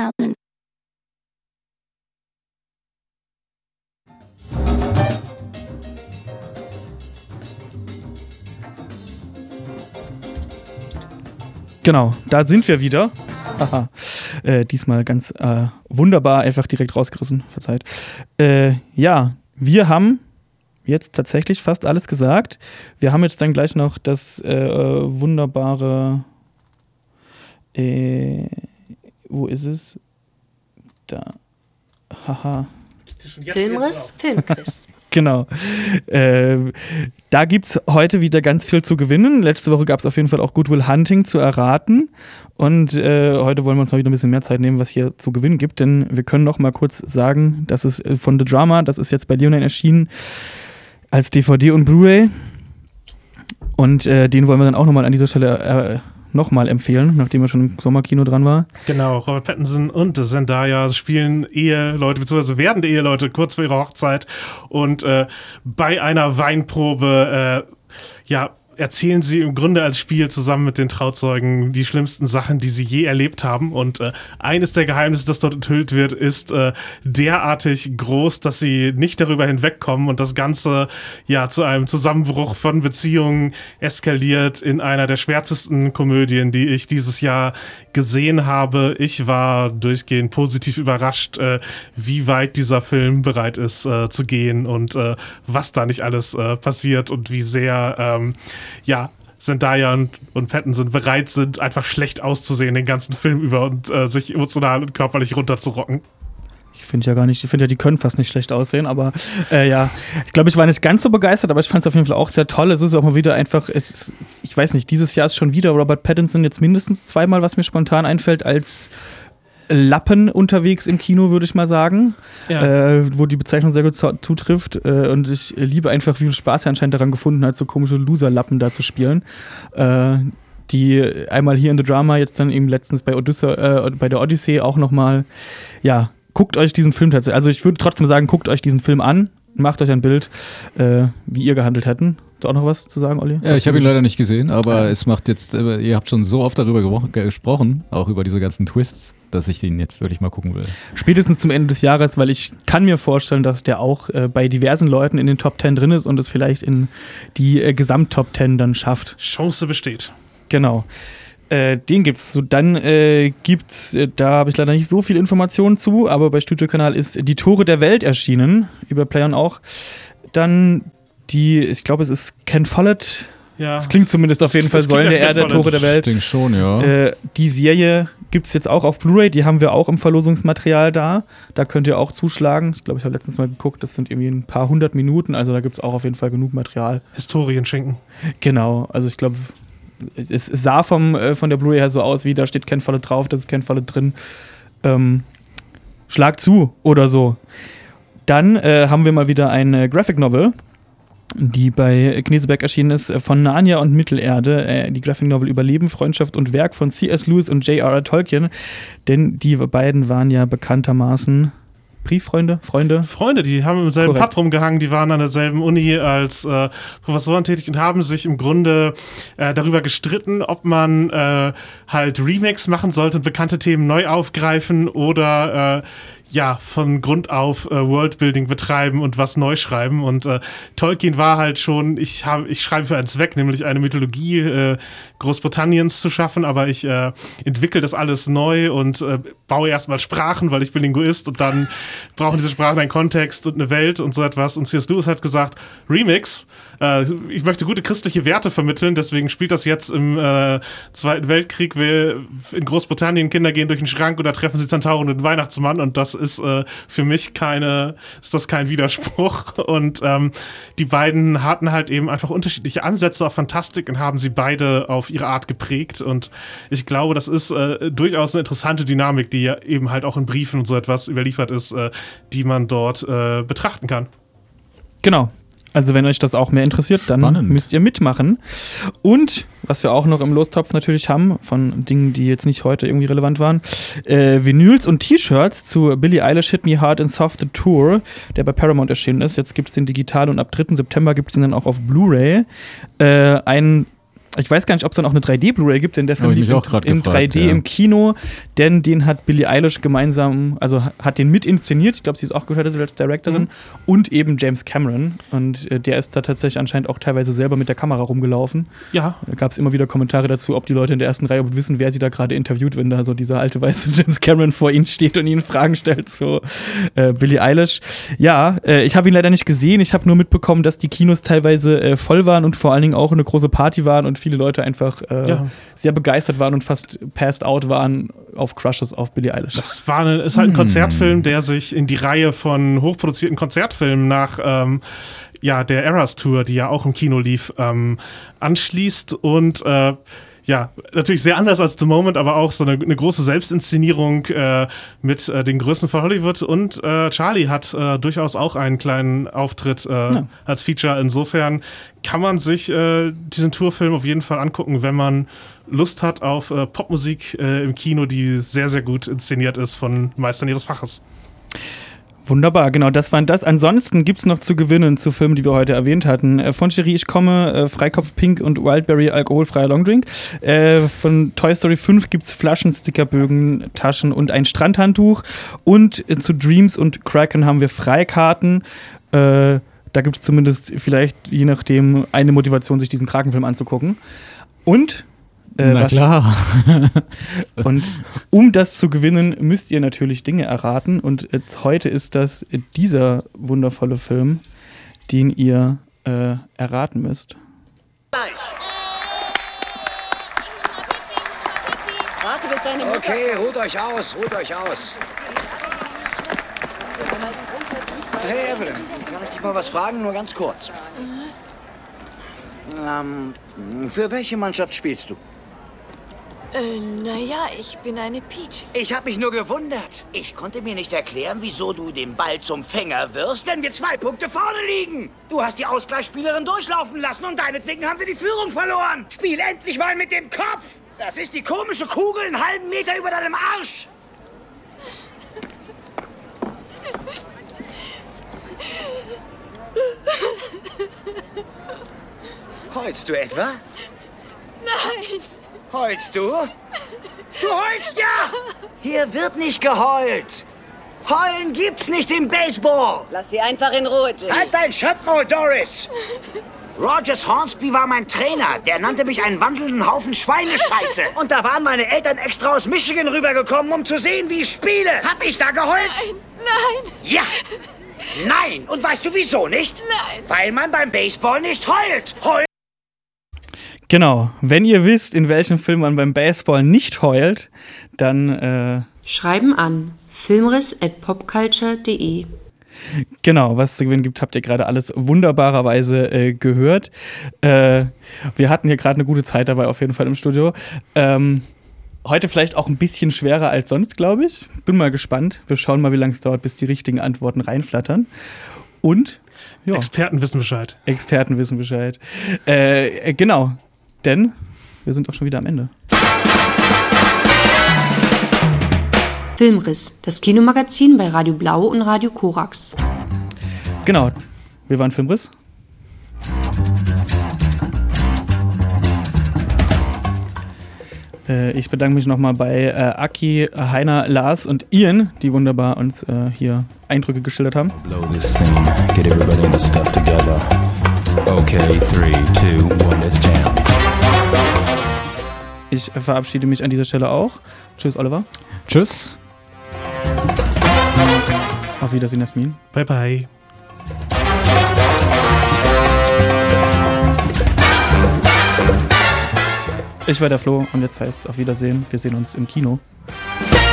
Herzen. Genau, da sind wir wieder. Haha. Diesmal ganz wunderbar, einfach direkt rausgerissen, verzeiht. Ja, wir haben jetzt tatsächlich fast alles gesagt. Wir haben jetzt dann gleich noch das wunderbare wo ist es? Da. Haha. Filmriss, Filmquiz. Genau. Da gibt es heute wieder ganz viel zu gewinnen. Letzte Woche gab es auf jeden Fall auch Good Will Hunting zu erraten. Und heute wollen wir uns mal wieder ein bisschen mehr Zeit nehmen, was hier zu gewinnen gibt. Denn wir können noch mal kurz sagen, das ist von The Drama, das ist jetzt bei Leonine erschienen als DVD und Blu-ray. Und den wollen wir dann auch nochmal an dieser Stelle nochmal empfehlen, nachdem er schon im Sommerkino dran war. Genau, Robert Pattinson und Zendaya spielen Eheleute, beziehungsweise werdende Eheleute kurz vor ihrer Hochzeit und bei einer Weinprobe erzählen sie im Grunde als Spiel zusammen mit den Trauzeugen die schlimmsten Sachen, die sie je erlebt haben. Und eines der Geheimnisse, das dort enthüllt wird, ist derartig groß, dass sie nicht darüber hinwegkommen und das Ganze zu einem Zusammenbruch von Beziehungen eskaliert in einer der schwärzesten Komödien, die ich dieses Jahr gesehen habe. Ich war durchgehend positiv überrascht, wie weit dieser Film bereit ist zu gehen und was da nicht alles passiert und wie sehr Zendaya und Pattinson bereit sind, einfach schlecht auszusehen den ganzen Film über und sich emotional und körperlich runterzurocken. Ich finde ja, die können fast nicht schlecht aussehen, aber ich glaube, ich war nicht ganz so begeistert, aber ich fand es auf jeden Fall auch sehr toll. Es ist auch mal wieder einfach, ich weiß nicht, dieses Jahr ist schon wieder Robert Pattinson jetzt mindestens zweimal, was mir spontan einfällt, als Lappen unterwegs im Kino, würde ich mal sagen, wo die Bezeichnung sehr gut zutrifft. Und ich liebe einfach, wie viel Spaß er anscheinend daran gefunden hat, so komische Loser-Lappen da zu spielen. Die einmal hier in The Drama, jetzt dann eben letztens bei der Odyssey auch nochmal, guckt euch diesen Film tatsächlich, also ich würde trotzdem sagen, guckt euch diesen Film an, macht euch ein Bild, wie ihr gehandelt hätten. Hast du auch noch was zu sagen, Olli? Ja, ich habe ihn leider nicht gesehen, aber es macht jetzt, ihr habt schon so oft darüber gesprochen, auch über diese ganzen Twists, dass ich den jetzt wirklich mal gucken will. Spätestens zum Ende des Jahres, weil ich kann mir vorstellen, dass der auch bei diversen Leuten in den Top 10 drin ist und es vielleicht in die Gesamt-Top 10 dann schafft. Chance besteht. Genau. Den gibt's. So, dann gibt's, da habe ich leider nicht so viel Informationen zu, aber bei Studiokanal ist Die Tore der Welt erschienen, über Playern auch. Dann ich glaube, es ist Ken Follett. Ja. Es klingt zumindest auf jeden Fall Säulen der Erde, Tore der Welt. Ich denke schon, ja. Die Serie gibt's jetzt auch auf Blu-ray, die haben wir auch im Verlosungsmaterial da. Da könnt ihr auch zuschlagen. Ich glaube, ich habe letztens mal geguckt, das sind irgendwie ein paar 100 Minuten, also da gibt's auch auf jeden Fall genug Material. Historien schenken. Genau, also ich glaube, es sah von der Blu-ray her so aus, wie da steht Ken Follett drauf, da ist Ken Follett drin. Schlag zu oder so. Dann haben wir mal wieder eine Graphic Novel, die bei Kneseberg erschienen ist, von Narnia und Mittelerde. Die Graphic Novel über Leben, Freundschaft und Werk von C.S. Lewis und J.R.R. Tolkien. Denn die beiden waren ja bekanntermaßen Brieffreunde, Freunde, die haben im selben Pub rumgehangen, die waren an derselben Uni als Professoren tätig und haben sich im Grunde darüber gestritten, ob man halt Remakes machen sollte und bekannte Themen neu aufgreifen oder von Grund auf Worldbuilding betreiben und was neu schreiben. Und Tolkien war halt schon, ich schreibe für einen Zweck, nämlich eine Mythologie Großbritanniens zu schaffen, aber ich entwickle das alles neu und baue erstmal Sprachen, weil ich bin Linguist und dann brauchen diese Sprachen einen Kontext und eine Welt und so etwas. Und C.S. Lewis hat gesagt, Remix, ich möchte gute christliche Werte vermitteln, deswegen spielt das jetzt im Zweiten Weltkrieg. In Großbritannien Kinder gehen durch den Schrank und da treffen sie Zentauren und den Weihnachtsmann und das ist für mich kein Widerspruch. Und die beiden hatten halt eben einfach unterschiedliche Ansätze auf Fantastik und haben sie beide auf ihre Art geprägt. Und ich glaube, das ist durchaus eine interessante Dynamik, die ja eben halt auch in Briefen und so etwas überliefert ist, die man dort betrachten kann. Genau. Also wenn euch das auch mehr interessiert, dann müsst ihr mitmachen. Und was wir auch noch im Lostopf natürlich haben, von Dingen, die jetzt nicht heute irgendwie relevant waren, Vinyls und T-Shirts zu Billie Eilish Hit Me Hard and Soft The Tour, der bei Paramount erschienen ist. Jetzt gibt es den digital und ab 3. September gibt es den dann auch auf Blu-ray. Ich weiß gar nicht, ob es dann auch eine 3D-Blu-ray gibt, denn der Film lief in 3D im Kino, denn den hat Billie Eilish gemeinsam, also hat den mit inszeniert, ich glaube, sie ist auch gehört als Directorin, und eben James Cameron. Und der ist da tatsächlich anscheinend auch teilweise selber mit der Kamera rumgelaufen. Ja. Da gab es immer wieder Kommentare dazu, ob die Leute in der ersten Reihe wissen, wer sie da gerade interviewt, wenn da so dieser alte weiße James Cameron vor ihnen steht und ihnen Fragen stellt zu Billie Eilish. Ja, ich habe ihn leider nicht gesehen, ich habe nur mitbekommen, dass die Kinos teilweise voll waren und vor allen Dingen auch eine große Party waren und viele Leute einfach sehr begeistert waren und fast passed out waren auf Crushes auf Billie Eilish. Das ist halt ein Konzertfilm, der sich in die Reihe von hochproduzierten Konzertfilmen nach der Eras Tour, die ja auch im Kino lief, anschließt und natürlich sehr anders als The Moment, aber auch so eine große Selbstinszenierung mit den Größen von Hollywood. Und Charlie hat durchaus auch einen kleinen Auftritt als Feature. Insofern kann man sich diesen Tourfilm auf jeden Fall angucken, wenn man Lust hat auf Popmusik im Kino, die sehr, sehr gut inszeniert ist von Meistern ihres Faches. Wunderbar, genau, das waren das. Ansonsten gibt es noch zu gewinnen zu Filmen, die wir heute erwähnt hatten. Von Cherie, ich komme, Freikopf Pink und Wildberry alkoholfreier Longdrink. Von Toy Story 5 gibt es Flaschen, Stickerbögen, Taschen und ein Strandhandtuch. Und zu Dreams und Kraken haben wir Freikarten. Da gibt es zumindest vielleicht, je nachdem, eine Motivation, sich diesen Krakenfilm anzugucken. Und na klar. Und um das zu gewinnen, müsst ihr natürlich Dinge erraten. Und heute ist das dieser wundervolle Film, den ihr erraten müsst. Warte bis deine Mutter. Okay, ruht euch aus. Hey Evelyn, kann ich dich mal was fragen? Nur ganz kurz. Für welche Mannschaft spielst du? Naja, ich bin eine Peach. Ich habe mich nur gewundert. Ich konnte mir nicht erklären, wieso du den Ball zum Fänger wirfst, wenn wir 2 Punkte vorne liegen. Du hast die Ausgleichsspielerin durchlaufen lassen und deinetwegen haben wir die Führung verloren. Spiel endlich mal mit dem Kopf. Das ist die komische Kugel einen halben Meter über deinem Arsch. Heulst du etwa? Nein. Heulst du? Du heulst ja! Hier wird nicht geheult. Heulen gibt's nicht im Baseball. Lass sie einfach in Ruhe, Jimmy. Halt dein Schöpfmaul, Doris! Rogers Hornsby war mein Trainer. Der nannte mich einen wandelnden Haufen Schweinescheiße. Und da waren meine Eltern extra aus Michigan rübergekommen, um zu sehen, wie ich spiele. Hab ich da geheult? Nein. Ja. Nein. Und weißt du wieso nicht? Nein. Weil man beim Baseball nicht heult. Genau, wenn ihr wisst, in welchem Film man beim Baseball nicht heult, dann schreiben an filmriss@popculture.de. Genau, was es zu gewinnen gibt, habt ihr gerade alles wunderbarerweise gehört. Wir hatten hier gerade eine gute Zeit dabei, auf jeden Fall im Studio. Heute vielleicht auch ein bisschen schwerer als sonst, glaube ich. Bin mal gespannt. Wir schauen mal, wie lange es dauert, bis die richtigen Antworten reinflattern. Und ja. Experten wissen Bescheid. Genau, denn wir sind auch schon wieder am Ende. Filmriss, das Kinomagazin bei Radio Blau und Radio Korax. Genau, wir waren Filmriss. Ich bedanke mich nochmal bei Aki, Heiner, Lars und Ian, die wunderbar uns hier Eindrücke geschildert haben. Blow this scene, get everybody in the stuff together. Okay, 3, 2, 1, let's jam. Ich verabschiede mich an dieser Stelle auch. Tschüss, Oliver. Tschüss. Auf Wiedersehen, Jasmin. Bye, bye. Ich war der Flo und jetzt heißt auf Wiedersehen. Wir sehen uns im Kino.